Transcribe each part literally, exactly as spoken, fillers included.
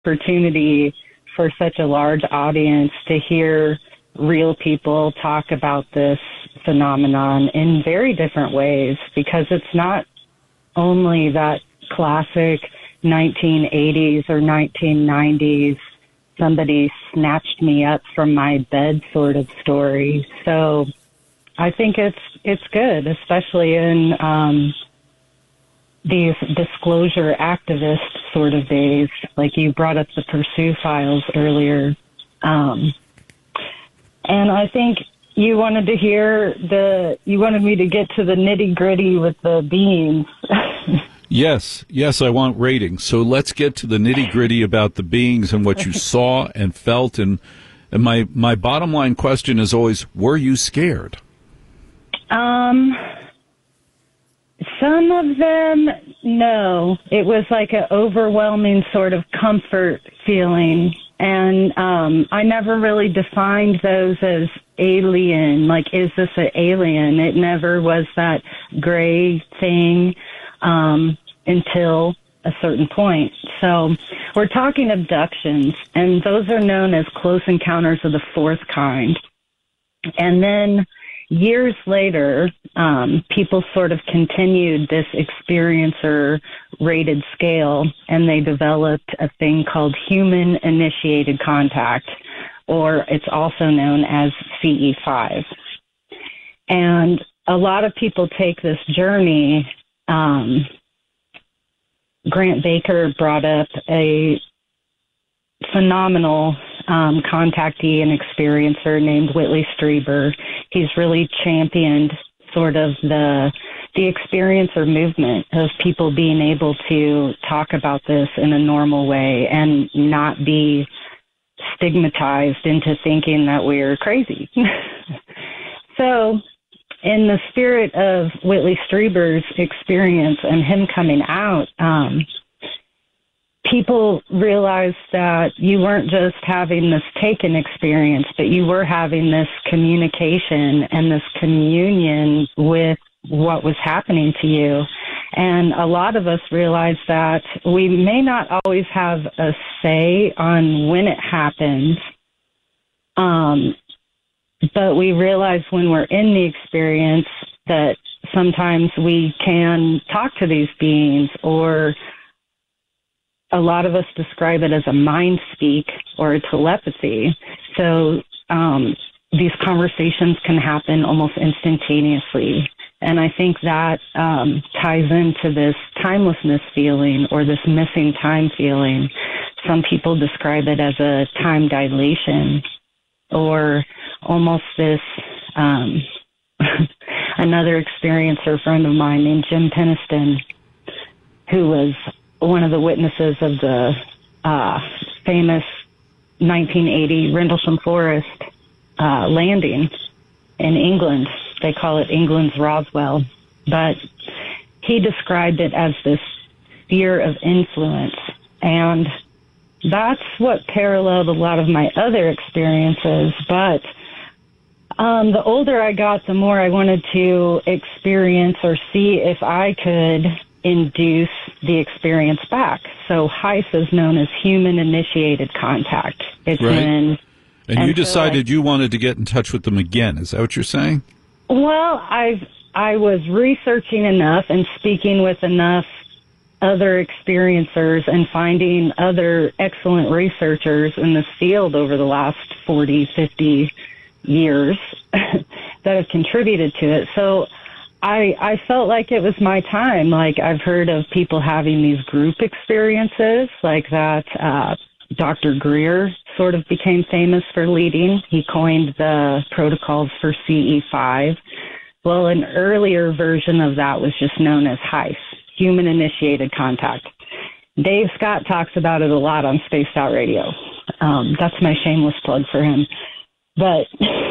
opportunity for such a large audience to hear real people talk about this phenomenon in very different ways, because it's not only that classic nineteen eighties or nineteen nineties somebody snatched me up from my bed sort of story. So I think it's it's good, especially in um, these disclosure activist sort of days. Like you brought up the Pursue files earlier. Um, and I think you wanted to hear the, you wanted me to get to the nitty gritty with the beans. Yes, yes, I want ratings. So let's get to the nitty gritty about the beings and what you saw and felt. And, and my, my bottom line question is always, were you scared? Um, some of them, no. It was like an overwhelming sort of comfort feeling. And um, I never really defined those as alien. Like, is this an alien? It never was that gray thing um, until a certain point. So we're talking abductions, and those are known as close encounters of the fourth kind. And then years later, um, people sort of continued this experiencer-rated scale, and they developed a thing called human-initiated contact, or it's also known as C E five. And a lot of people take this journey. Um, Grant Baker brought up a phenomenal um, contactee and experiencer named Whitley Strieber. He's really championed sort of the the experiencer movement of people being able to talk about this in a normal way and not be stigmatized into thinking that we're crazy. So in the spirit of Whitley Strieber's experience and him coming out, um, people realized that you weren't just having this taken experience, but you were having this communication and this communion with what was happening to you. And a lot of us realized that we may not always have a say on when it happens, um, but we realize when we're in the experience that sometimes we can talk to these beings, or a lot of us describe it as a mind speak or a telepathy. So um, these conversations can happen almost instantaneously. And I think that um, ties into this timelessness feeling or this missing time feeling. Some people describe it as a time dilation, or almost this, um, another experiencer friend of mine named Jim Peniston, who was one of the witnesses of the uh, famous nineteen eighty Rendlesham Forest uh, landing in England. They call it England's Roswell. But he described it as this sphere of influence. And that's what paralleled a lot of my other experiences. But um, the older I got, the more I wanted to experience or see if I could induce the experience back. So HICE is known as human-initiated contact. It's right. when, and, and you decided so I, you wanted to get in touch with them again. Is that what you're saying? Well, I've I was researching enough and speaking with enough other experiencers and finding other excellent researchers in this field over the last forty, fifty years that have contributed to it. So I, I felt like it was my time. Like, I've heard of people having these group experiences like that. Uh, Doctor Greer sort of became famous for leading. He coined the protocols for C E five. Well, an earlier version of that was just known as HICE, human-initiated contact. Dave Scott talks about it a lot on Spaced Out Radio. Um, that's my shameless plug for him. But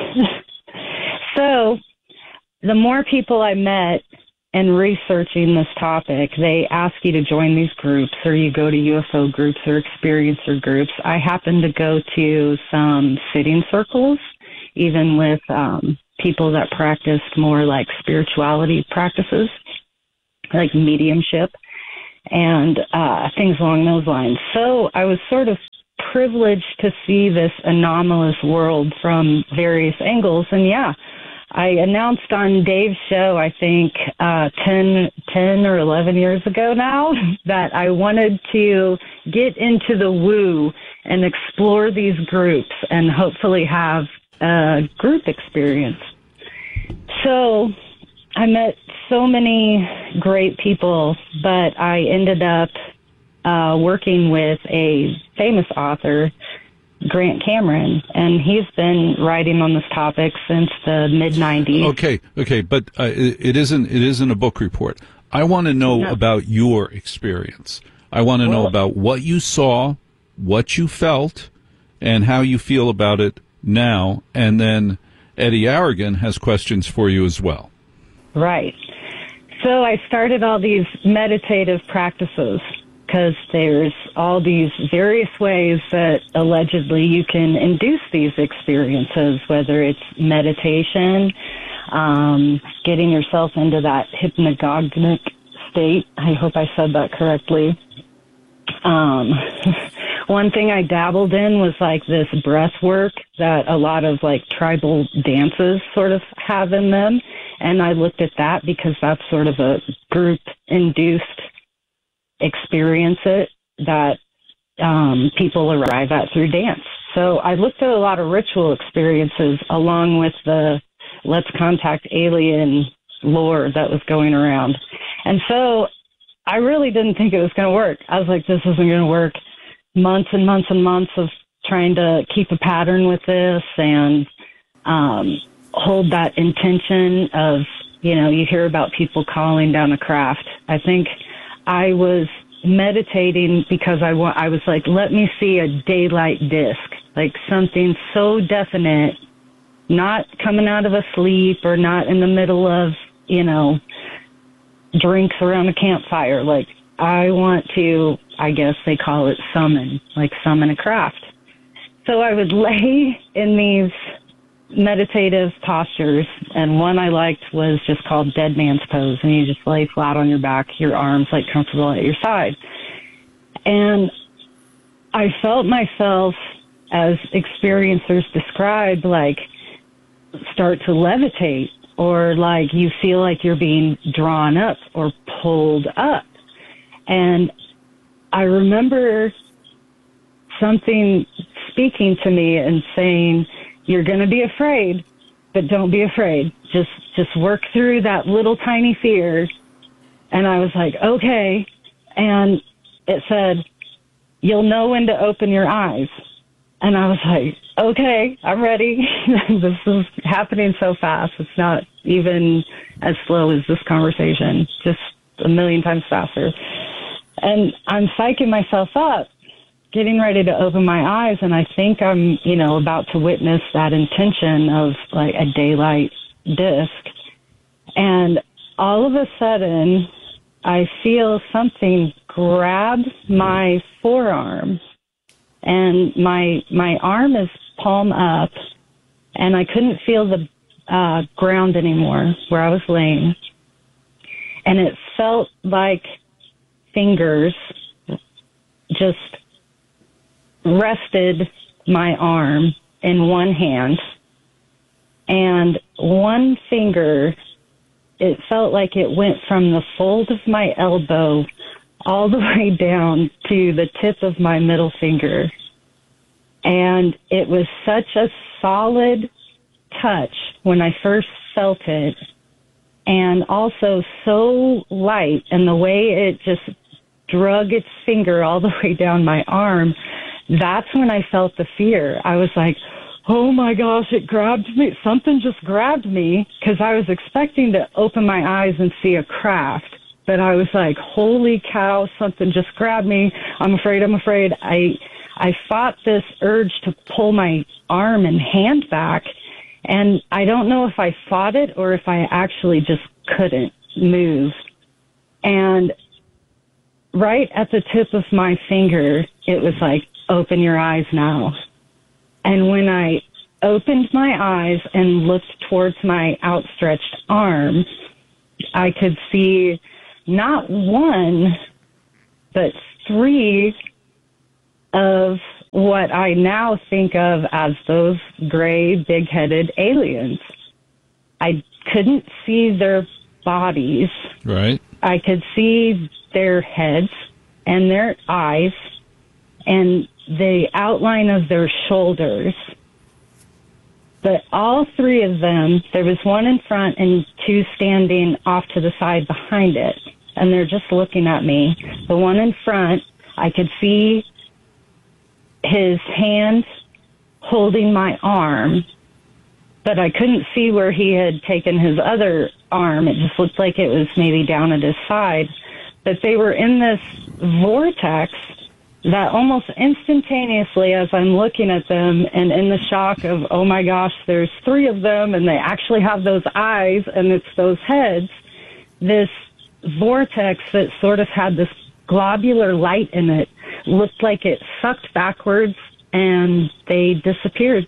so the more people I met and researching this topic, they ask you to join these groups, or you go to U F O groups or experiencer groups. I happen to go to some sitting circles, even with um, people that practiced more like spirituality practices, like mediumship. and uh, things along those lines. So I was sort of privileged to see this anomalous world from various angles. And yeah, I announced on Dave's show, I think uh, ten, ten or eleven years ago now, that I wanted to get into the woo and explore these groups and hopefully have a group experience. So I met so many great people, but I ended up uh, working with a famous author, Grant Cameron, and he's been writing on this topic since the mid nineties. Okay, okay, but uh, it, it isn't it isn't a book report. I want to know no. about your experience. I want to well, know about what you saw, what you felt, and how you feel about it now. And then Eddie Aragon has questions for you as well. Right. So I started all these meditative practices because there's all these various ways that allegedly you can induce these experiences, whether it's meditation, um, getting yourself into that hypnagogic state. I hope I said that correctly. Um, one thing I dabbled in was like this breath work that a lot of like tribal dances sort of have in them. And I looked at that because that's sort of a group-induced experience it that um, people arrive at through dance. So I looked at a lot of ritual experiences along with the let's contact alien lore that was going around. And so I really didn't think it was going to work. I was like, this isn't going to work. Months and months and months of trying to keep a pattern with this and um, hold that intention of, you know, you hear about people calling down a craft. I think I was meditating because I, wa- I was like, let me see a daylight disc, like something so definite, not coming out of a sleep or not in the middle of, you know, drinks around a campfire. Like, I want to, I guess they call it summon, like summon a craft. So I would lay in these meditative postures, and one I liked was just called Dead Man's Pose, and you just lay flat on your back, your arms like comfortable at your side. And I felt myself, as experiencers describe, like start to levitate, or like you feel like you're being drawn up or pulled up. And I remember something speaking to me and saying, you're going to be afraid, but don't be afraid. Just just work through that little tiny fear. And I was like, okay. And it said, you'll know when to open your eyes. And I was like, okay, I'm ready. This is happening so fast. It's not even as slow as this conversation, just a million times faster. And I'm psyching myself up, getting ready to open my eyes, and I think I'm, you know, about to witness that intention of like a daylight disc. And all of a sudden, I feel something grab my forearm, and my my arm is palm up, and I couldn't feel the uh, ground anymore where I was laying. And it felt like fingers just rested my arm in one hand, and one finger, it felt like it went from the fold of my elbow all the way down to the tip of my middle finger. And it was such a solid touch when I first felt it, and also so light, and the way it just drug its finger all the way down my arm, that's when I felt the fear. I was like, oh my gosh, it grabbed me. Something just grabbed me, because I was expecting to open my eyes and see a craft. But I was like, holy cow, something just grabbed me. I'm afraid, I'm afraid. I I fought this urge to pull my arm and hand back, and I don't know if I fought it or if I actually just couldn't move. And right at the tip of my finger, it was like, open your eyes now. And when I opened my eyes and looked towards my outstretched arm, I could see not one, but three of what I now think of as those gray, big-headed aliens. I couldn't see their bodies. Right. I could see their heads and their eyes and the outline of their shoulders. But all three of them, there was one in front and two standing off to the side behind it, and they're just looking at me. The one in front, I could see his hand holding my arm, but I couldn't see where he had taken his other arm. It just looked like it was maybe down at his side. But they were in this vortex that almost instantaneously, as I'm looking at them and in the shock of, oh my gosh, there's three of them and they actually have those eyes and it's those heads, this vortex that sort of had this globular light in it looked like it sucked backwards and they disappeared.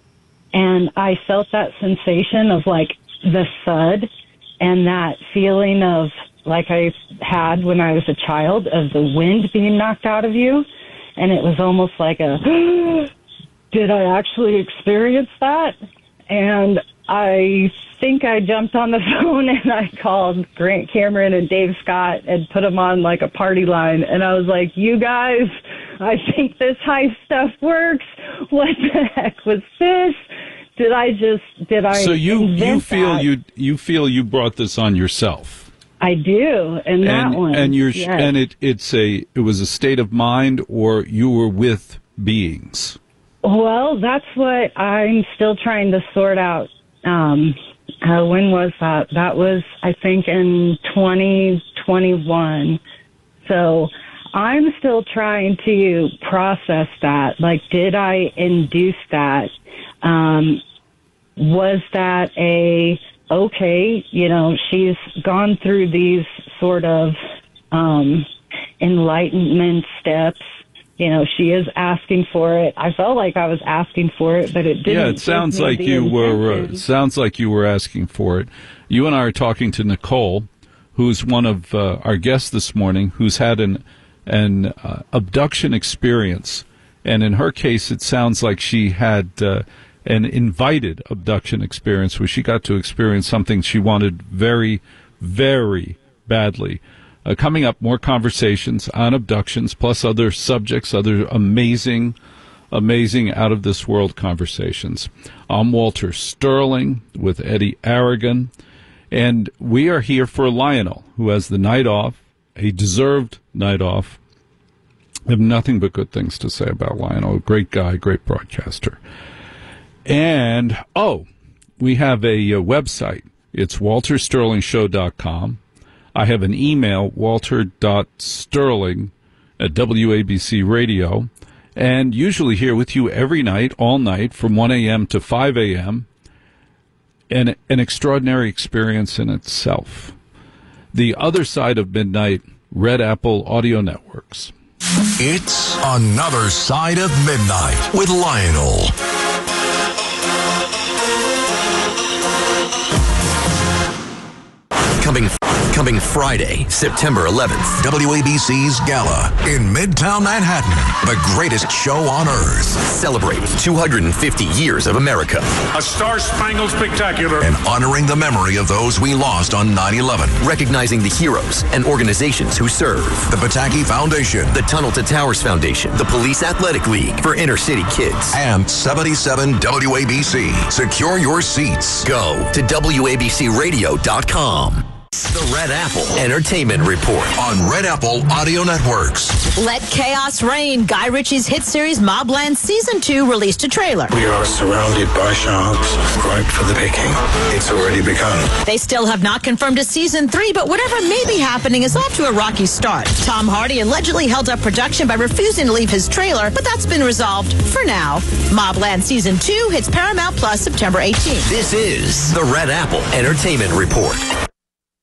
And I felt that sensation of like the thud and that feeling of like I had when I was a child of the wind being knocked out of you. And it was almost like a, did I actually experience that? And I think I jumped on the phone and I called Grant Cameron and Dave Scott and put them on like a party line. And I was like, you guys, I think this high stuff works. What the heck was this? Did I just, did I So you, you feel that? you, you feel you brought this on yourself. I do, and that and, one. And you're, yes. and it, it's a, it was a state of mind, or you were with beings. Well, that's what I'm still trying to sort out. Um, uh, when was that? That was, I think, in twenty twenty-one. So I'm still trying to process that. Like, did I induce that? Um, was that a okay, you know, she's gone through these sort of um, enlightenment steps. You know, she is asking for it. I felt like I was asking for it, but it didn't. Yeah, it sounds like you were. Uh, sounds like you were asking for it. You and I are talking to Nicole, who's one of uh, our guests this morning, who's had an an uh, abduction experience, and in her case, it sounds like she had. Uh, an invited abduction experience where she got to experience something she wanted very, very badly. Uh, coming up, more conversations on abductions, plus other subjects, other amazing, amazing out-of-this-world conversations. I'm Walter Sterling with Eddie Aragon, and we are here for Lionel, who has the night off, a deserved night off. I have nothing but good things to say about Lionel. Great guy, great broadcaster. And, oh, we have a, a website. It's walter sterling show dot com. I have an email, walter dot sterling at W A B C Radio. And usually here with you every night, all night, from one a.m. to five a.m. And an extraordinary experience in itself. The other side of midnight, Red Apple Audio Networks. It's Another Side of Midnight with Lionel. Coming coming Friday, September eleventh, W A B C's Gala in Midtown Manhattan. The greatest show on earth. Celebrating two hundred fifty years of America. A Star-Spangled Spectacular. And honoring the memory of those we lost on nine eleven. Recognizing the heroes and organizations who serve. The Pataki Foundation. The Tunnel to Towers Foundation. The Police Athletic League for inner city kids. And seventy-seven W A B C. Secure your seats. Go to W A B C radio dot com. The Red Apple Entertainment Report on Red Apple Audio Networks. Let Chaos Reign. Guy Ritchie's hit series Mobland Season two released a trailer. We are surrounded by sharks, ripe for the picking. It's already begun. They still have not confirmed a Season three, but whatever may be happening is off to a rocky start. Tom Hardy allegedly held up production by refusing to leave his trailer, but that's been resolved for now. Mobland Season two hits Paramount Plus September eighteenth. This is the Red Apple Entertainment Report.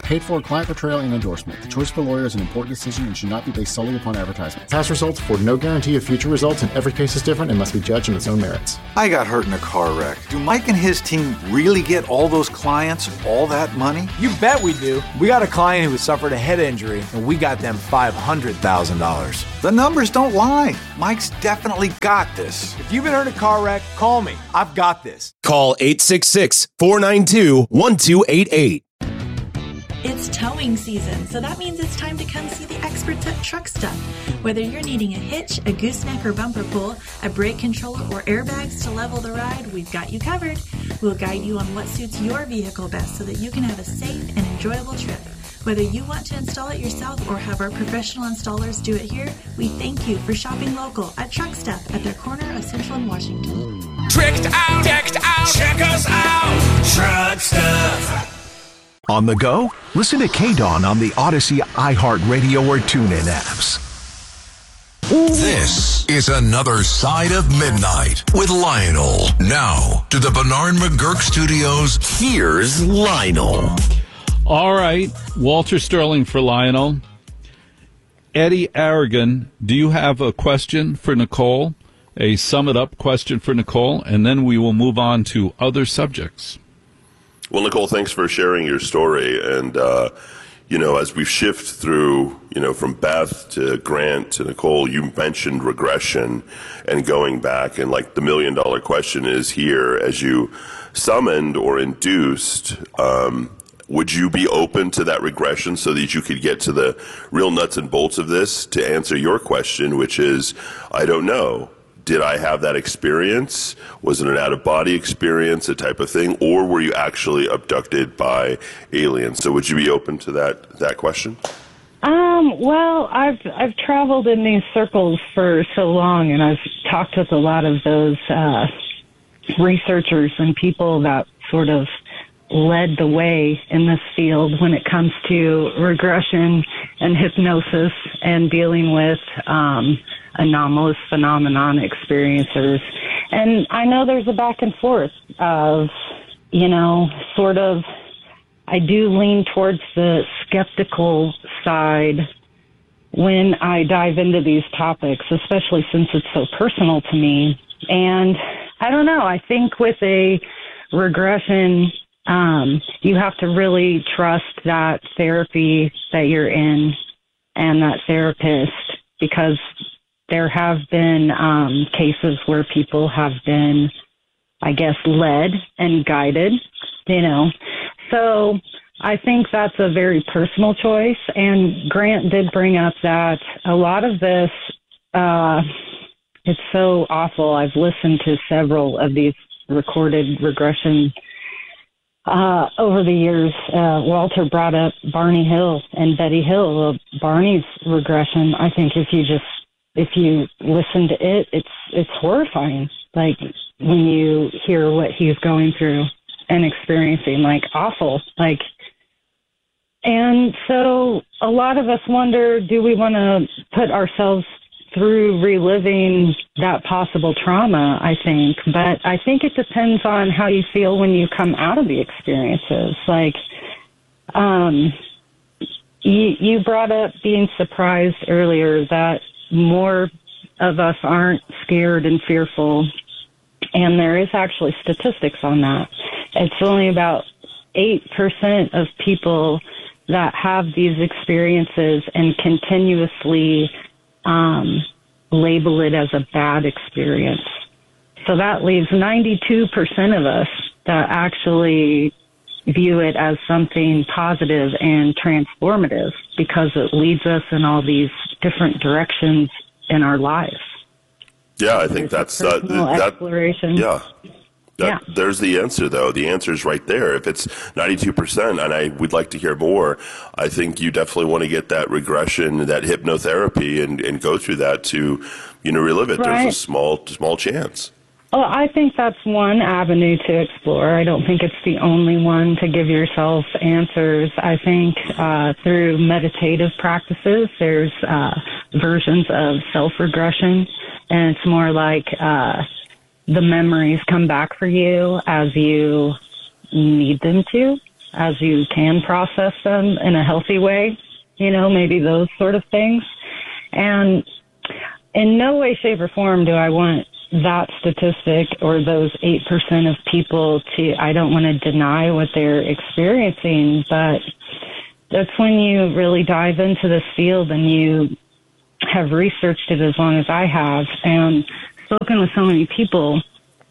paid for client portrayal and endorsement. The choice of a lawyer is an important decision and should not be based solely upon advertisement. Past results afford no guarantee of future results, and every case is different and must be judged on its own merits. I got hurt in a car wreck. Do Mike and his team really get all those clients all that money? You bet we do. We got a client who suffered a head injury, and we got them five hundred thousand dollars. The numbers don't lie. Mike's definitely got this. If you've been hurt in a car wreck, call me. I've got this. Call eight six six, four nine two, one two eight eight. It's towing season, so that means it's time to come see the experts at Truck Stuff. Whether you're needing a hitch, a gooseneck or bumper pull, a brake controller, or airbags to level the ride, we've got you covered. We'll guide you on what suits your vehicle best so that you can have a safe and enjoyable trip. Whether you want to install it yourself or have our professional installers do it here, we thank you for shopping local at Truck Stuff at their corner of Central and Washington. Tricked out, decked out, check us out, Truck Stuff. On the go? Listen to K-Dawn on the Odyssey, iHeartRadio, or TuneIn apps. This is Another Side of Midnight with Lionel. Now, to the Bernard McGurk Studios, here's Lionel. All right, Walter Sterling for Lionel. Eddie Aragon, do you have a question for Nicole? A sum-it-up question for Nicole, and then we will move on to other subjects. Well, Nicole, thanks for sharing your story. And, uh, you know, as we shift through, you know, from Beth to Grant to Nicole, you mentioned regression and going back. And, like, the million-dollar question is here, as you summoned or induced, um, would you be open to that regression so that you could get to the real nuts and bolts of this to answer your question, which is, I don't know. Did I have that experience? Was it an out-of-body experience, a type of thing? Or were you actually abducted by aliens? So would you be open to that that question? Um, well, I've I've traveled in these circles for so long, and I've talked with a lot of those uh, researchers and people that sort of led the way in this field when it comes to regression and hypnosis and dealing with um anomalous phenomenon experiencers. And I know there's a back and forth of, you know, sort of, I do lean towards the skeptical side when I dive into these topics, especially since it's so personal to me. And I don't know, I think with a regression, um, you have to really trust that therapy that you're in and that therapist, because there have been um, cases where people have been, I guess, led and guided, you know. So I think that's a very personal choice. And Grant did bring up that a lot of this, uh, it's so awful. I've listened to several of these recorded regression uh, over the years. Uh, Walter brought up Barney Hill and Betty Hill. Well, Barney's regression, I think if you just If you listen to it, it's it's horrifying. Like when you hear what he's going through and experiencing, like awful. Like, and so a lot of us wonder: do we want to put ourselves through reliving that possible trauma? I think, but I think it depends on how you feel when you come out of the experiences. Like, um, you you brought up being surprised earlier that more of us aren't scared and fearful, and there is actually statistics on that. It's only about eight percent of people that have these experiences and continuously um, label it as a bad experience. So that leaves ninety-two percent of us that actually view it as something positive and transformative because it leads us in all these different directions in our life. Yeah, I think There's that's uh, that. Exploration. Yeah. That, yeah. There's the answer, though. The answer is right there. If it's ninety-two percent, and I would like to hear more, I think you definitely want to get that regression, that hypnotherapy, and, and go through that to, you know, relive it. Right. There's a small, small chance. Well, I think that's one avenue to explore. I don't think it's the only one to give yourself answers. I think uh, through meditative practices, there's uh, versions of self-regression, and it's more like uh, the memories come back for you as you need them to. as you can process them in a healthy way, you know, maybe those sort of things. And in no way, shape, or form do I want that statistic or those eight percent of people to, I don't want to deny what they're experiencing, but that's when you really dive into this field and you have researched it as long as I have and spoken with so many people.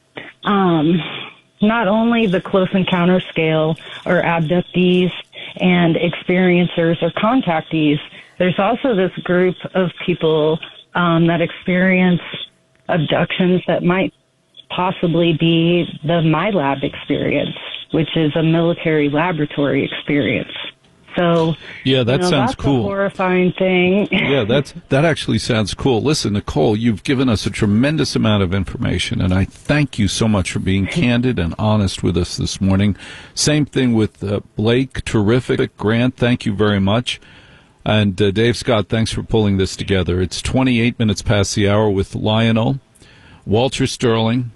Um, not only the close encounter scale or abductees and experiencers or contactees, there's also this group of people um, that experience abductions that might possibly be the MyLab experience, which is a military laboratory experience. So, yeah, that you know, sounds that's cool. A horrifying thing. Yeah, that's that actually sounds cool. Listen, Nicole, you've given us a tremendous amount of information, and I thank you so much for being candid and honest with us this morning. Same thing with uh, Blake. Terrific. Grant, thank you very much. And uh, Dave Scott, thanks for pulling this together. It's twenty-eight minutes past the hour with Lionel, Walter Sterling,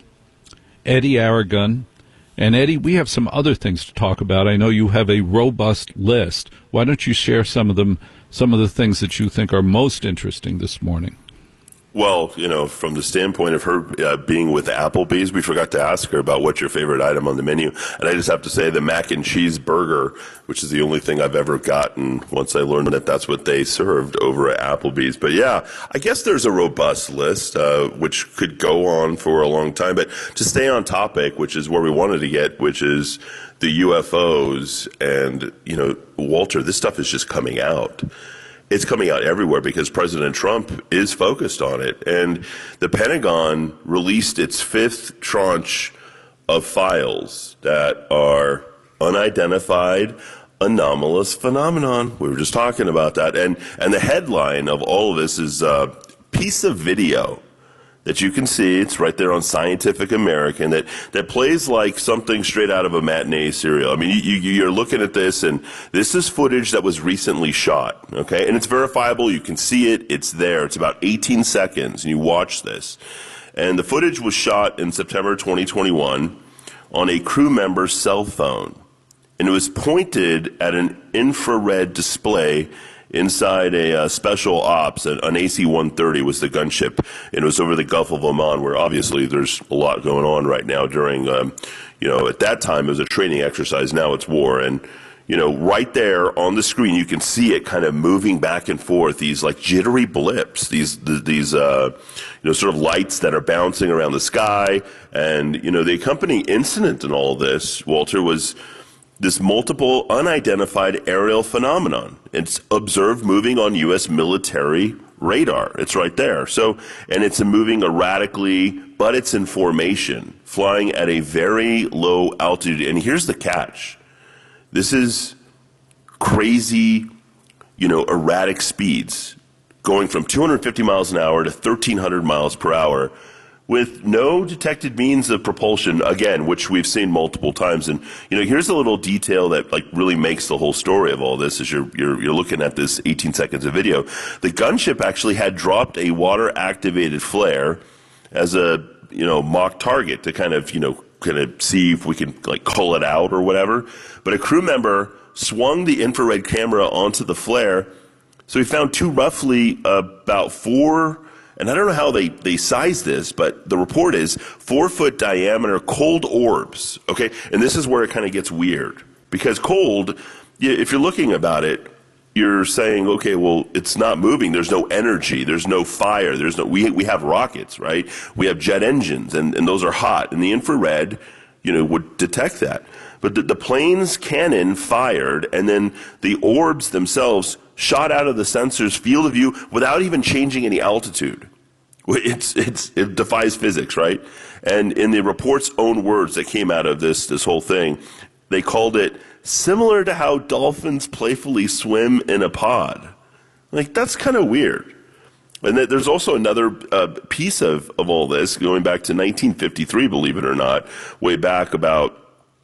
Eddie Aragon. And, Eddie, we have some other things to talk about. I know you have a robust list. Why don't you share some of them, some of the things that you think are most interesting this morning? Well, you know, from the standpoint of her uh, being with Applebee's, we forgot to ask her about what's your favorite item on the menu. And I just have to say the mac and cheese burger, which is the only thing I've ever gotten once I learned that that's what they served over at Applebee's. But yeah, I guess there's a robust list, uh, which could go on for a long time. But to stay on topic, which is where we wanted to get, which is the U F Os. And, you know, Walter, this stuff is just coming out. It's coming out everywhere because President Trump is focused on it. And the Pentagon released its fifth tranche of files that are unidentified anomalous phenomenon. We were just talking about that. And, and the headline of all of this is a piece of video that you can see. It's right there on Scientific American that, that plays like something straight out of a matinee serial. I mean, you, you, you're looking at this, and this is footage that was recently shot, okay? And it's verifiable. You can see it. It's there. It's about eighteen seconds, and you watch this. And the footage was shot in September twenty twenty-one on a crew member's cell phone, and it was pointed at an infrared display inside a uh, special ops. An, an A C one thirty was the gunship, and it was over the Gulf of Oman, where obviously there's a lot going on right now during, um, you know, at that time it was a training exercise, now it's war. And, you know, right there on the screen, you can see it kind of moving back and forth, these like jittery blips, these, these, uh, you know, sort of lights that are bouncing around the sky. And, you know, the accompanying incident in all this, Walter, was this multiple unidentified aerial phenomenon. It's observed moving on U S military radar. It's right there. So, and it's moving erratically, but it's in formation, flying at a very low altitude. And here's the catch. This is crazy, you know, erratic speeds, going from two hundred fifty miles an hour to thirteen hundred miles per hour, with no detected means of propulsion, again, which we've seen multiple times. And, you know, here's a little detail that, like, really makes the whole story of all this as you're, you're, you're looking at this eighteen seconds of video. The gunship actually had dropped a water-activated flare as a, you know, mock target to kind of, you know, kind of see if we can, like, cull it out or whatever. But a crew member swung the infrared camera onto the flare, so he found two roughly uh, about four... And I don't know how they, they size this, but the report is four-foot diameter cold orbs, okay? And this is where it kind of gets weird. Because cold, if you're looking about it, you're saying, okay, well, it's not moving. There's no energy. There's no fire. There's no, we, we have rockets, right? We have jet engines, and, and those are hot. And the infrared, you know, would detect that. But the, the plane's cannon fired, and then the orbs themselves shot out of the sensor's field of view without even changing any altitude. It's, it's, it defies physics, right? And in the report's own words that came out of this, this whole thing, they called it similar to how dolphins playfully swim in a pod. Like, that's kind of weird. And there's also another uh, piece of, of all this, going back to nineteen fifty-three, believe it or not, way back about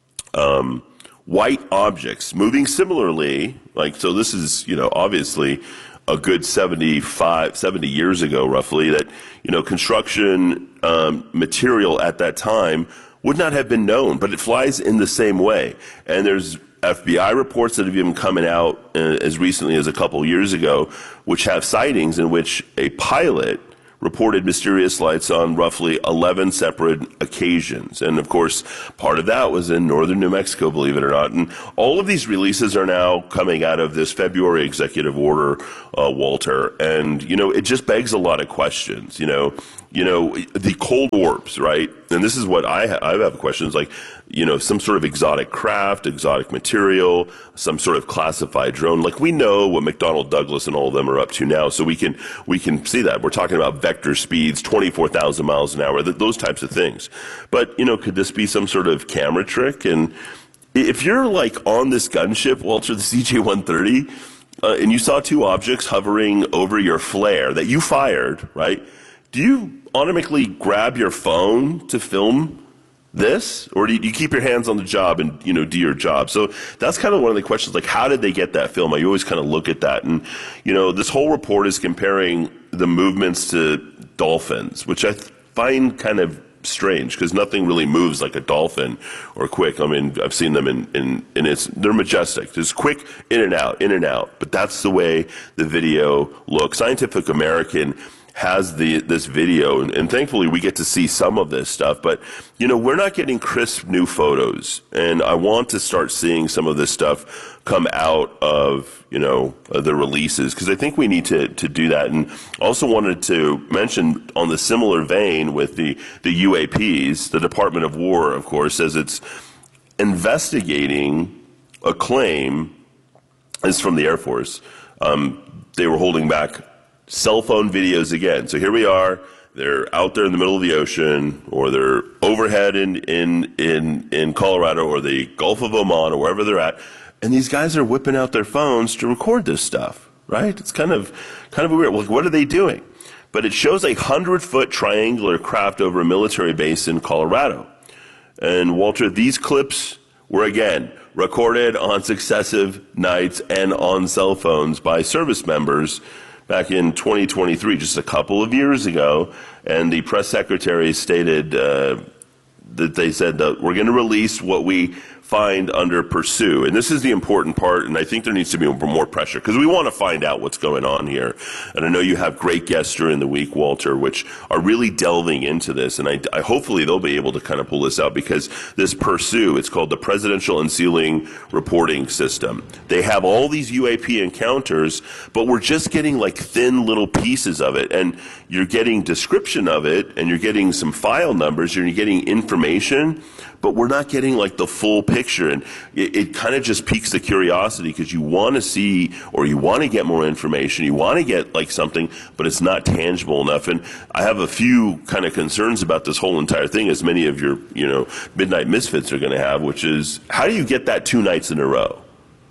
um, white objects moving similarly. Like, so this is, you know, obviously a good seventy-five, seventy years ago, roughly, that, you know, construction um, material at that time would not have been known, but it flies in the same way. And there's F B I reports that have even coming out uh, as recently as a couple years ago, which have sightings in which a pilot reported mysterious lights on roughly eleven separate occasions. And of course, part of that was in northern New Mexico, believe it or not. And all of these releases are now coming out of this February executive order, uh, Walter. And, you know, it just begs a lot of questions, you know. You know, the cold orbs, right? And this is what I, ha- I have questions like, you know, some sort of exotic craft, exotic material, some sort of classified drone. Like we know what McDonnell Douglas and all of them are up to now, so we can we can see that. We're talking about vector speeds, twenty-four thousand miles an hour, th- those types of things. But, you know, could this be some sort of camera trick? And if you're like on this gunship, Walter, the C J one thirty, uh, and you saw two objects hovering over your flare that you fired, right? Do you automatically grab your phone to film this, or do you keep your hands on the job and, you know, do your job? So that's kind of one of the questions, like, how did they get that film? I always kind of look at that. And, you know, this whole report is comparing the movements to dolphins, which I find kind of strange because nothing really moves like a dolphin or quick. I mean, I've seen them in, in, in it's, they're majestic. It's quick in and out, in and out. But that's the way the video looks. Scientific American has the this video, and, and thankfully we get to see some of this stuff, but you know, we're not getting crisp new photos, and I want to start seeing some of this stuff come out of, you know, uh, the releases, because I think we need to to do that. And also wanted to mention on the similar vein with the the U A Ps, the Department of War, of course, says it's investigating a claim, this is from the Air Force, um, they were holding back cell phone videos again. So here we are, they're out there in the middle of the ocean, or they're overhead in, in, in, in Colorado or the Gulf of Oman or wherever they're at, and these guys are whipping out their phones to record this stuff, right? It's kind of, kind of weird. Like, what are they doing? But it shows a hundred-foot triangular craft over a military base in Colorado. And Walter, these clips were, again, recorded on successive nights and on cell phones by service members back in twenty twenty-three, just a couple of years ago, and the press secretary stated uh, that they said that we're going to release what we find under pursue. And this is the important part, and I think there needs to be more pressure, because we want to find out what's going on here. And I know you have great guests during the week, Walter, which are really delving into this, and I, I hopefully they'll be able to kind of pull this out, because this pursue, it's called the Presidential Unsealing Reporting System. They have all these U A P encounters, but we're just getting like thin little pieces of it, and you're getting description of it, and you're getting some file numbers, and you're getting information, but we're not getting like the full picture. And it, it kind of just piques the curiosity, because you want to see, or you want to get more information, you want to get like something, but it's not tangible enough. And I have a few kind of concerns about this whole entire thing, as many of your, you know, Midnight Misfits are going to have, which is, how do you get that two nights in a row?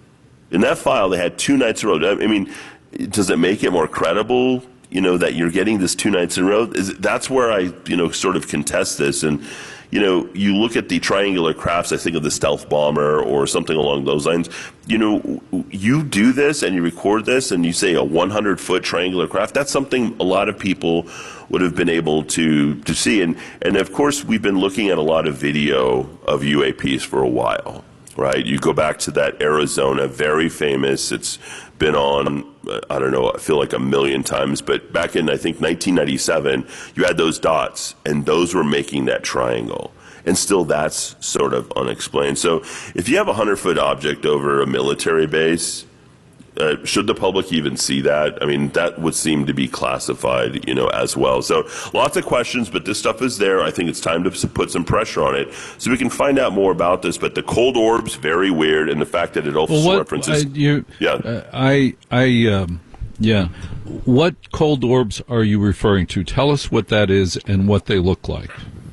In that file, they had two nights in a row. I mean, does it make it more credible, you know, that you're getting this two nights in a row? Is, that's where I, you know, sort of contest this. And you know, you look at the triangular crafts, I think of the stealth bomber or something along those lines. You know, you do this and you record this and you say a hundred foot triangular craft, that's something a lot of people would have been able to, to see. And, and of course, we've been looking at a lot of video of U A Ps for a while, right? You go back to that Arizona, very famous, it's been on, I don't know, I feel like a million times, but back in, I think, nineteen ninety-seven, you had those dots, and those were making that triangle. And still that's sort of unexplained. So if you have a hundred-foot object over a military base, uh, should the public even see that? I mean, that would seem to be classified, you know, as well. So lots of questions, but this stuff is there. I think it's time to put some pressure on it so we can find out more about this. But the cold orbs, very weird, and the fact that it also well, what, references... I, you, yeah. Uh, I, I, um, yeah. What cold orbs are you referring to? Tell us what that is and what they look like.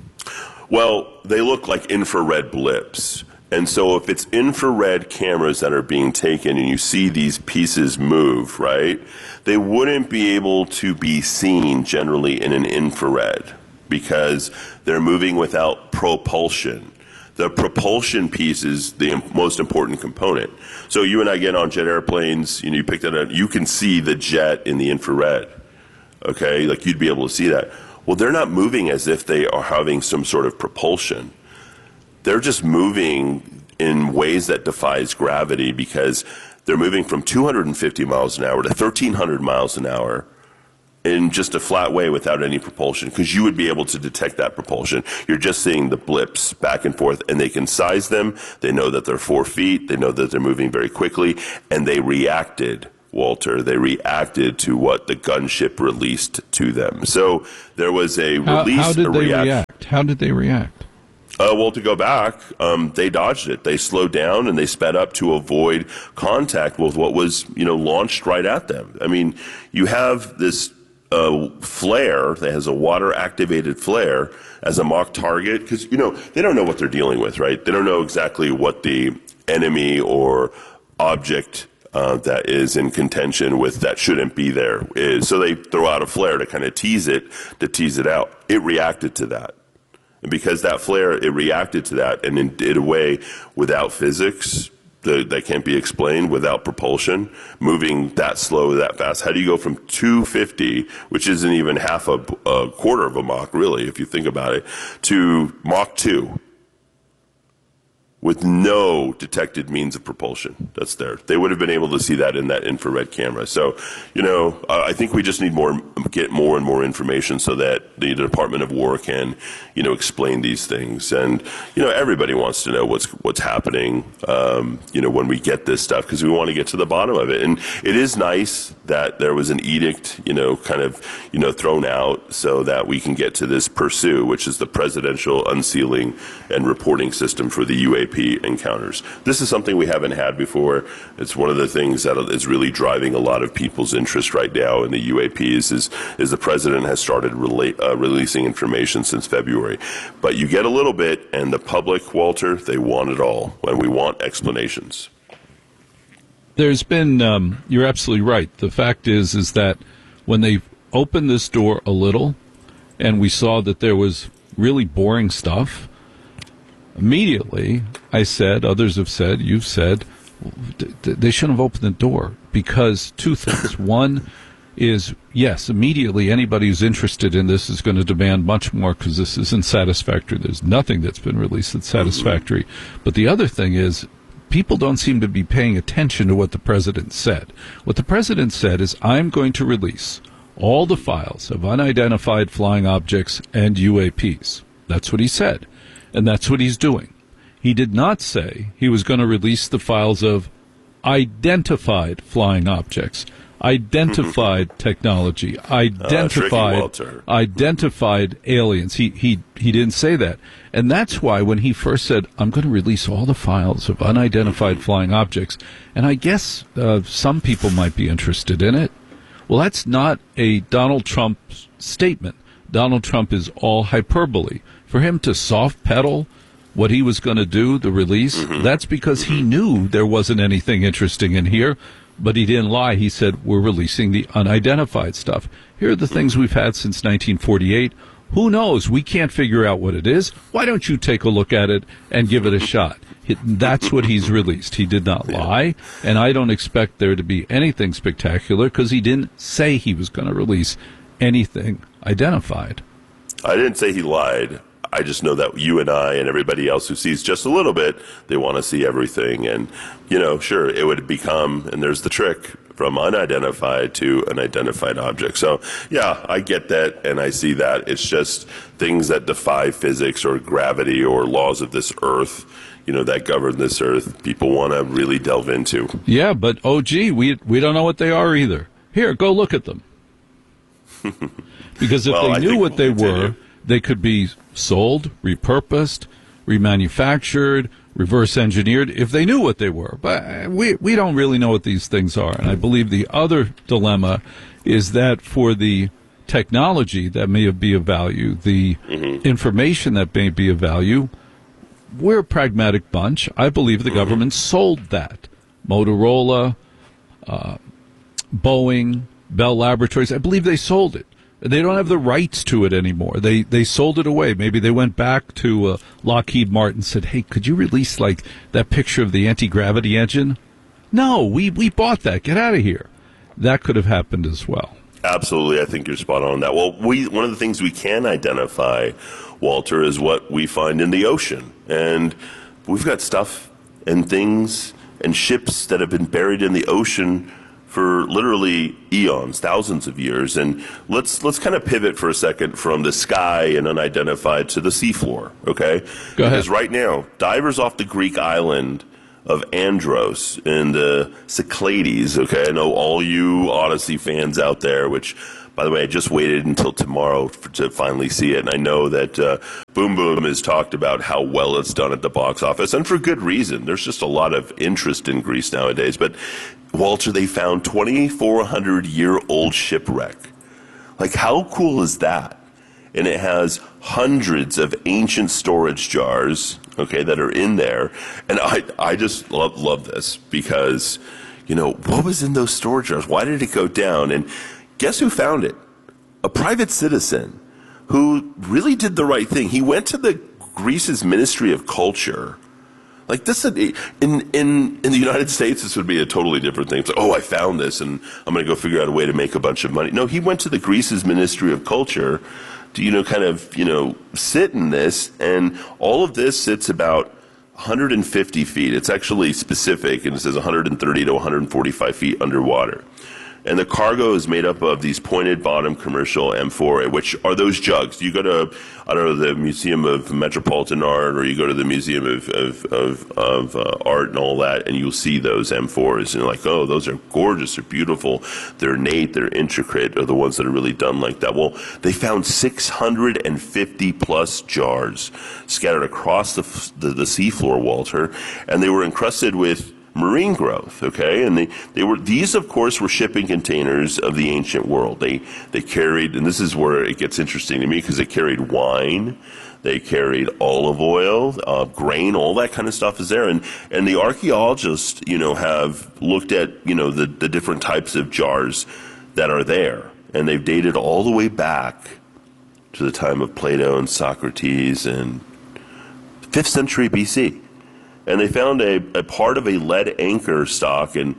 Well, they look like infrared blips. And so if it's infrared cameras that are being taken and you see these pieces move, right, they wouldn't be able to be seen generally in an infrared because they're moving without propulsion. The propulsion piece is the most important component. So you and I get on jet airplanes, you know, you pick that up, you can see the jet in the infrared, okay? Like you'd be able to see that. Well, they're not moving as if they are having some sort of propulsion. They're just moving in ways that defies gravity because they're moving from two hundred fifty miles an hour to thirteen hundred miles an hour in just a flat way without any propulsion, because you would be able to detect that propulsion. You're just seeing the blips back and forth, and they can size them. They know that they're four feet. They know that they're moving very quickly, and they reacted, Walter. They reacted to what the gunship released to them. So there was a how, release. How did a they react- react? How did they react? Uh, well, to go back, um, they dodged it. They slowed down and they sped up to avoid contact with what was, you know, launched right at them. I mean, you have this uh, flare that has a water-activated flare as a mock target because, you know, they don't know what they're dealing with, right? They don't know exactly what the enemy or object uh, that is in contention with that shouldn't be there is. So they throw out a flare to kind of tease it, to tease it out. It reacted to that. And because that flare, it reacted to that and in, in a way without physics the, that can't be explained, without propulsion, moving that slow, that fast. How do you go from two fifty, which isn't even half a, a quarter of a Mach, really, if you think about it, to Mach two with no detected means of propulsion that's there? They would have been able to see that in that infrared camera. So, you know, uh, I think we just need more, get more and more information so that the Department of War can, you know, explain these things. And, you know, everybody wants to know what's what's happening, um, you know, when we get this stuff, because we want to get to the bottom of it. And it is nice that there was an edict, you know, kind of, you know, thrown out so that we can get to this PURSUE, which is the Presidential Unsealing and Reporting System for the U A P encounters. This is something we haven't had before. It's one of the things that is really driving a lot of people's interest right now in the U A Ps is, is the president has started rela- uh, releasing information since February. But you get a little bit, and the public, Walter, they want it all, and we want explanations. There's been, um, you're absolutely right. The fact is, is that when they opened this door a little and we saw that there was really boring stuff, immediately I said, others have said, you've said, they shouldn't have opened the door because two things. One is, yes, immediately anybody who's interested in this is going to demand much more because this isn't satisfactory. There's nothing that's been released that's satisfactory. Mm-hmm. But the other thing is, people don't seem to be paying attention to what the president said. What the president said is, I'm going to release all the files of unidentified flying objects and U A Ps. That's what he said, and that's what he's doing. He did not say he was going to release the files of identified flying objects, identified technology, identified uh, identified aliens. He he he didn't say that. And that's why when he first said, I'm going to release all the files of unidentified flying objects, and I guess uh, some people might be interested in it. Well, that's not a Donald Trump statement. Donald Trump is all hyperbole. For him to soft pedal what he was going to do, the release, mm-hmm. that's because he knew there wasn't anything interesting in here. But he didn't lie. He said, we're releasing the unidentified stuff. Here are the things we've had since nineteen forty-eight. Who knows? We can't figure out what it is. Why don't you take a look at it and give it a shot? That's what he's released. He did not lie, and I don't expect there to be anything spectacular because he didn't say he was going to release anything identified. I didn't say he lied. I just know that you and I and everybody else who sees just a little bit, they want to see everything. And, you know, sure, it would become, and there's the trick, from unidentified to an identified object. So, yeah, I get that, and I see that. It's just things that defy physics or gravity or laws of this earth, you know, that govern this earth, people want to really delve into. Yeah, but, oh, gee, we, we don't know what they are either. Here, go look at them. Because if well, they I knew what we'll they continue. were, they could be sold, repurposed, remanufactured, reverse engineered if they knew what they were. But we we don't really know what these things are. And I believe the other dilemma is that for the technology that may be of value, the mm-hmm. information that may be of value, we're a pragmatic bunch. I believe the mm-hmm. government sold that. Motorola, uh, Boeing, Bell Laboratories, I believe they sold it. They don't have the rights to it anymore. They they sold it away. Maybe they went back to uh, Lockheed Martin and said, hey, could you release like that picture of the anti-gravity engine? No, we, we bought that. Get out of here. That could have happened as well. Absolutely. I think you're spot on that. Well, we one of the things we can identify, Walter, is what we find in the ocean. And we've got stuff and things and ships that have been buried in the ocean for literally eons, thousands of years. And let's let's kind of pivot for a second from the sky and unidentified to the seafloor, okay? Go ahead. Because right now, divers off the Greek island of Andros in the Cyclades, okay? I know all you Odyssey fans out there, which, by the way, I just waited until tomorrow for, to finally see it. And I know that uh, Boom Boom has talked about how well it's done at the box office, and for good reason. There's just a lot of interest in Greece nowadays. But, Walter, they found twenty-four hundred year old shipwreck. Like, how cool is that? And it has hundreds of ancient storage jars, okay, that are in there. And I, I just love, love this because, you know, what was in those storage jars? Why did it go down? And guess who found it? A private citizen who really did the right thing. He went to the Greece's Ministry of Culture. Like this, in in in the United States, this would be a totally different thing. It's like, oh, I found this, and I'm going to go figure out a way to make a bunch of money. No, he went to the Greece's Ministry of Culture to, you know, kind of, you know, sit in this, and all of this sits about one hundred fifty feet. It's actually specific, and it says one hundred thirty to one hundred forty-five feet underwater. And the cargo is made up of these pointed bottom commercial amphorae, which are those jugs. You go to, I don't know, the Museum of Metropolitan Art, or you go to the Museum of, of, of, of uh, Art and all that, and you'll see those amphoras. And you're like, oh, those are gorgeous, they're beautiful, they're innate, they're intricate, are the ones that are really done like that. Well, they found six hundred fifty plus jars scattered across the, the, the seafloor, Walter, and they were encrusted with marine growth, okay? And they, they were, these of course were shipping containers of the ancient world. They, they carried, and this is where it gets interesting to me, because they carried wine, they carried olive oil, uh, grain, all that kind of stuff is there. And, and the archaeologists, you know, have looked at, you know, the, the different types of jars that are there. And they've dated all the way back to the time of Plato and Socrates and fifth century B C. And they found a, a part of a lead anchor stock and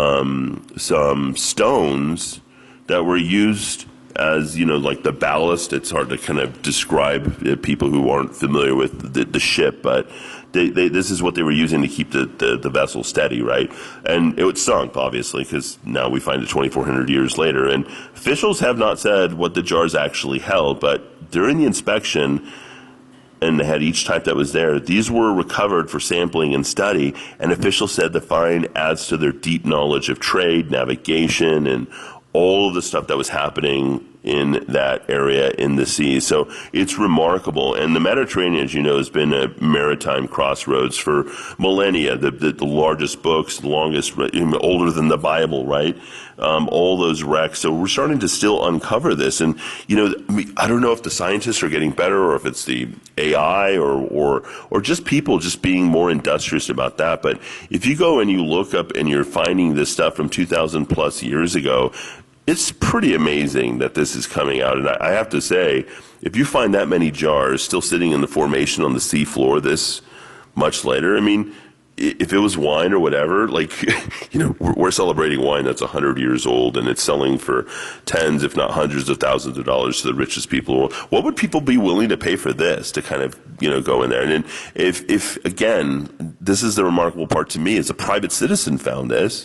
um, some stones that were used as, you know, like the ballast. It's hard to kind of describe uh, people who aren't familiar with the, the ship, but they, they, this is what they were using to keep the, the, the vessel steady, right? And it sunk, obviously, because now we find it twenty-four hundred years later. And officials have not said what the jars actually held, but during the inspection, and they had each type that was there, these were recovered for sampling and study, and officials said the find adds to their deep knowledge of trade, navigation, and all of the stuff that was happening in that area in the sea. So it's remarkable. And the Mediterranean, as you know, has been a maritime crossroads for millennia. The, the, the largest books, the longest, older than the Bible, right? Um, all those wrecks. So we're starting to still uncover this. And, you know, I don't know if the scientists are getting better, or if it's the A I, or, or, or just people just being more industrious about that. But if you go and you look up and you're finding this stuff from two thousand plus years ago, it's pretty amazing that this is coming out. And I, I have to say, if you find that many jars still sitting in the formation on the seafloor this much later, I mean, if it was wine or whatever, like, you know, we're, we're celebrating wine that's one hundred years old, and it's selling for tens, if not hundreds of thousands of dollars to the richest people. What would people be willing to pay for this to kind of, you know, go in there? And then if, if again, this is the remarkable part to me, is a private citizen found this,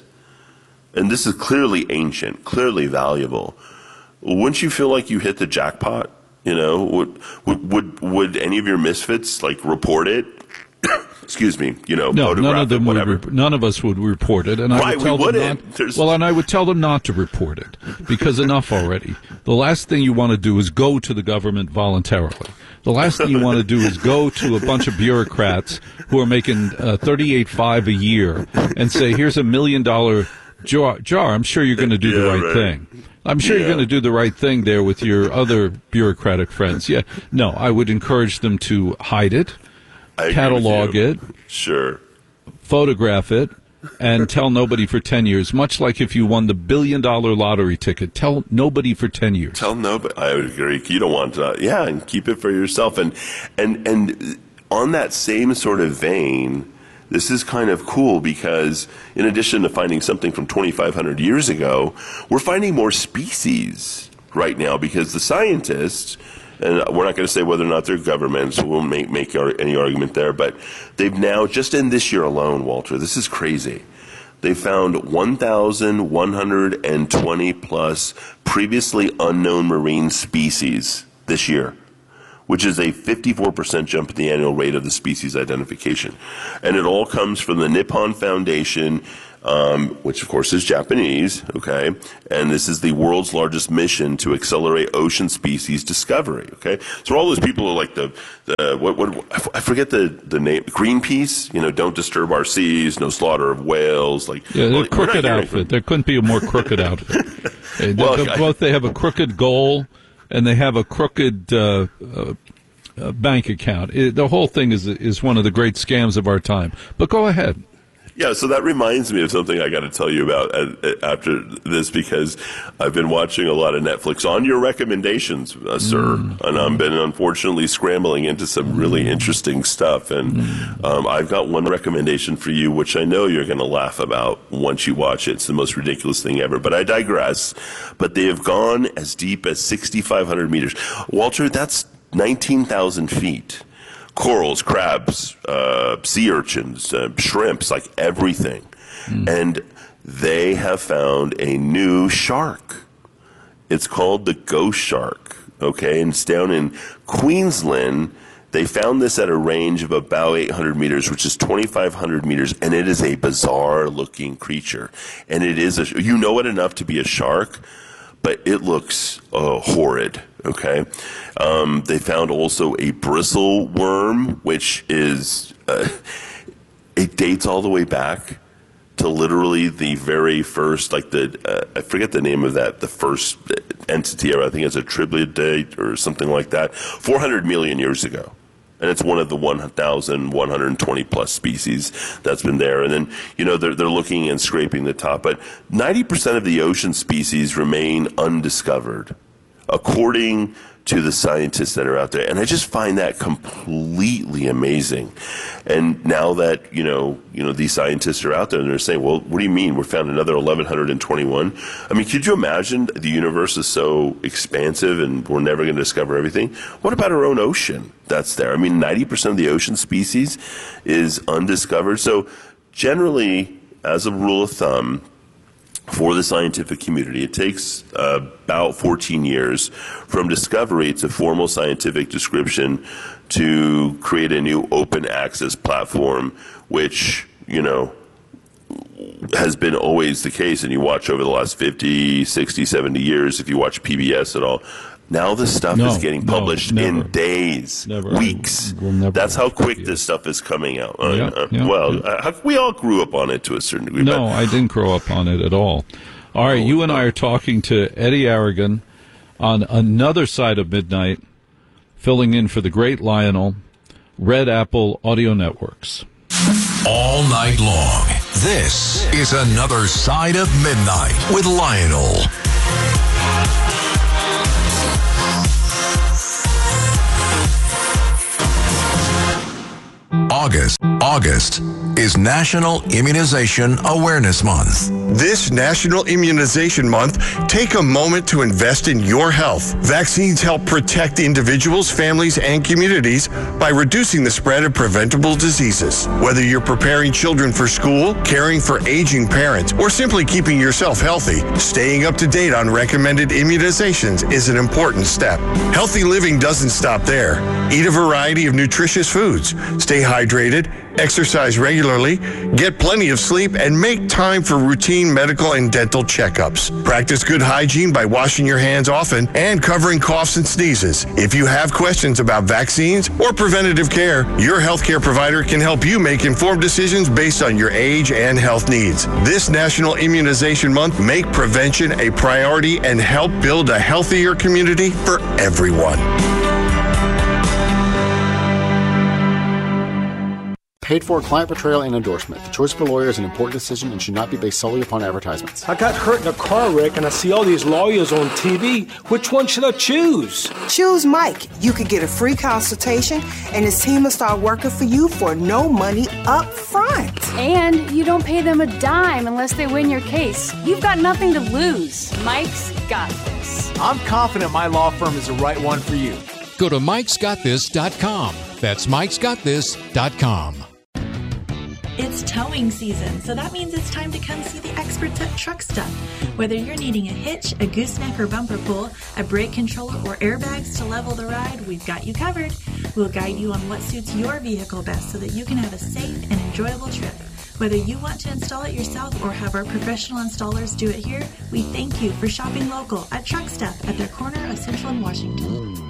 and this is clearly ancient, clearly valuable. Wouldn't you feel like you hit the jackpot? You know, would would would, would any of your misfits like report it? Excuse me, you know, no, none of them it, whatever. Would, none of us would report it, and I right, would tell we them not. Well, and I would tell them not to report it, because enough already. The last thing you want to do is go to the government voluntarily. The last thing you want to do is go to a bunch of bureaucrats who are making uh, thirty-eight five a year and say, "Here's a million dollar jar. jar. I'm sure you're going to do yeah, the right, right thing." I'm sure yeah. you're going to do the right thing there with your other bureaucratic friends. Yeah, no, I would encourage them to hide it. I Catalog it, sure, photograph it, and tell nobody for ten years. Much like if you won the billion dollar lottery ticket, tell nobody for ten years. Tell nobody. I would agree. You don't want to. Yeah, and keep it for yourself. And and and on that same sort of vein, this is kind of cool, because in addition to finding something from twenty-five hundred years ago, we're finding more species right now, because the scientists and we're not going to say whether or not they're governments. We won't make, make any argument there. But they've now, just in this year alone, Walter, this is crazy. They found one thousand one hundred twenty plus previously unknown marine species this year, which is a fifty-four percent jump in the annual rate of the species identification. And it all comes from the Nippon Foundation, um, which of course is Japanese, okay? And this is the world's largest mission to accelerate ocean species discovery, okay? So all those people are like the, the what, what, I forget the, the name, Greenpeace, you know, don't disturb our seas, no slaughter of whales. Like, yeah, they're well, crooked outfit. There couldn't be a more crooked outfit. They, well, they, both they have a crooked goal, and they have a crooked uh, uh, uh, bank account. It, the whole thing is is one of the great scams of our time. But go ahead. Yeah, so that reminds me of something I got to tell you about after this, because I've been watching a lot of Netflix on your recommendations, uh, sir, mm. and I've been unfortunately scrambling into some really interesting stuff. And mm. um, I've got one recommendation for you, which I know you're going to laugh about once you watch it. It's the most ridiculous thing ever, but I digress. But they have gone as deep as sixty-five hundred meters. Walter, that's nineteen thousand feet. Corals, crabs, uh, sea urchins, uh, shrimps, like everything. Mm. And they have found a new shark. It's called the ghost shark, okay? And it's down in Queensland. They found this at a range of about eight hundred meters, which is twenty-five hundred meters, and it is a bizarre-looking creature. And it is, a, you know it enough to be a shark, but it looks uh, horrid, okay? Um, they found also a bristle worm, which is, uh, it dates all the way back to literally the very first, like the, uh, I forget the name of that, the first entity, or I think it's a tribulidate or something like that, four hundred million years ago. And it's one of the one thousand one hundred twenty plus species that's been there. And then, you know, they're, they're looking and scraping the top. But ninety percent of the ocean species remain undiscovered, according to the scientists that are out there. And I just find that completely amazing. And now that, you know, you know, these scientists are out there and they're saying, well, what do you mean? We found another eleven twenty-one. I mean, could you imagine the universe is so expansive and we're never going to discover everything? What about our own ocean that's there? I mean, ninety percent of the ocean species is undiscovered. So generally, as a rule of thumb, for the scientific community, it takes uh, about fourteen years from discovery to formal scientific description to create a new open access platform, which, you know, has been always the case. And you watch over the last fifty, sixty, seventy years, if you watch P B S at all, now this stuff no, is getting published no, in days, never. weeks. We'll That's how quick this stuff is coming out. Uh, yeah, uh, yeah, well, yeah. Uh, we all grew up on it to a certain degree. No, but I didn't grow up on it at all. All right, you and I are talking to Eddie Aragon on Another Side of Midnight, filling in for the great Lionel, Red Apple Audio Networks. All night long, this is Another Side of Midnight with Lionel. August. August is National Immunization Awareness Month. This National Immunization Month, take a moment to invest in your health. Vaccines help protect individuals, families, and communities by reducing the spread of preventable diseases. Whether you're preparing children for school, caring for aging parents, or simply keeping yourself healthy, staying up to date on recommended immunizations is an important step. Healthy living doesn't stop there. Eat a variety of nutritious foods. Stay hydrated, exercise regularly, get plenty of sleep, and make time for routine medical and dental checkups. Practice good hygiene by washing your hands often and covering coughs and sneezes. If you have questions about vaccines or preventative care, your healthcare provider can help you make informed decisions based on your age and health needs. This National Immunization Month, make prevention a priority and help build a healthier community for everyone. Paid for client betrayal and endorsement. The choice of a lawyer is an important decision and should not be based solely upon advertisements. I got hurt in a car wreck and I see all these lawyers on T V. Which one should I choose? Choose Mike. You could get a free consultation and his team will start working for you for no money up front. And you don't pay them a dime unless they win your case. You've got nothing to lose. Mike's got this. I'm confident my law firm is the right one for you. Go to mikes got this dot com. That's mikes got this dot com. It's towing season, so that means it's time to come see the experts at Truck Stuff. Whether you're needing a hitch, a gooseneck or bumper pull, a brake controller, or airbags to level the ride, we've got you covered. We'll guide you on what suits your vehicle best so that you can have a safe and enjoyable trip. Whether you want to install it yourself or have our professional installers do it here, we thank you for shopping local at Truck Stuff at their corner of Central and Washington.